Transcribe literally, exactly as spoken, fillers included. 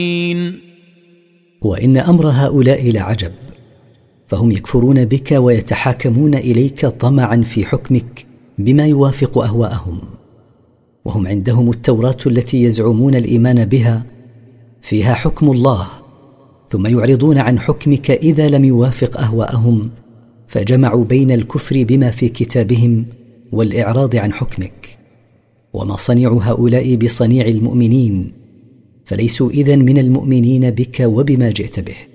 وإن أمر هؤلاء لعجب، فهم يكفرون بك ويتحاكمون إليك طمعا في حكمك بما يوافق أهواءهم، وهم عندهم التوراة التي يزعمون الإيمان بها فيها حكم الله، ثم يعرضون عن حكمك إذا لم يوافق أهواءهم، فجمعوا بين الكفر بما في كتابهم والإعراض عن حكمك. وما صنيع هؤلاء بصنيع المؤمنين، فليسوا إذن من المؤمنين بك وبما جئت به.